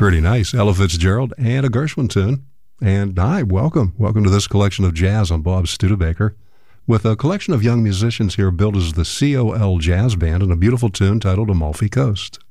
Pretty nice. Ella Fitzgerald and a Gershwin tune. And hi, welcome. Welcome to this collection of jazz on Bob Studebaker with a collection of young musicians here billed as the COL Jazz Band and a beautiful tune titled Amalfi Coast.